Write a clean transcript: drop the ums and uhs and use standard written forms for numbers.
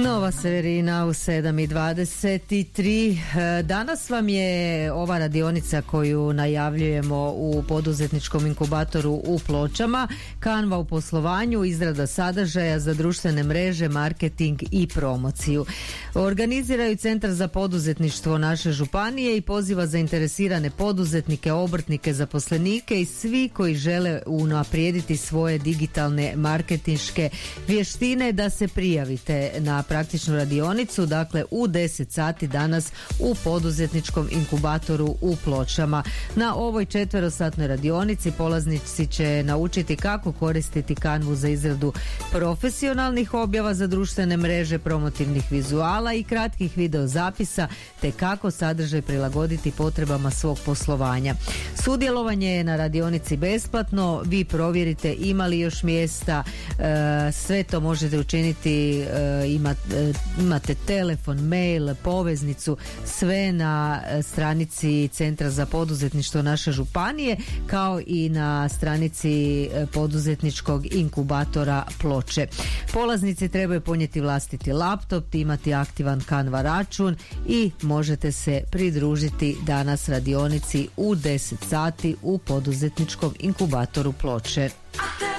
Nova Severina u 7:23. Danas vam je ova radionica koju najavljujemo u poduzetničkom inkubatoru u Pločama. Kanva u poslovanju, izrada sadržaja za društvene mreže, marketing i promociju. Organiziraju Centar za poduzetništvo naše županije i poziva zainteresirane poduzetnike, obrtnike, zaposlenike i svi koji žele unaprijediti svoje digitalne marketinške vještine da se prijavite na praktičnu radionicu, dakle u 10 sati danas u poduzetničkom inkubatoru u Pločama. Na ovoj 4-satnoj radionici polaznici će naučiti kako koristiti Kanvu za izradu profesionalnih objava za društvene mreže, promotivnih vizuala i kratkih video zapisa, te kako sadržaj prilagoditi potrebama svog poslovanja. Sudjelovanje je na radionici besplatno, vi provjerite ima li još mjesta, sve to možete učiniti, imate telefon, mail, poveznicu, sve na stranici Centra za poduzetništvo naše županije, kao i na stranici poduzetničkog inkubatora Ploče. Polaznici trebaju ponijeti vlastiti laptop, imati aktivan Canva račun i možete se pridružiti danas radionici u 10 sati u poduzetničkom inkubatoru Ploče.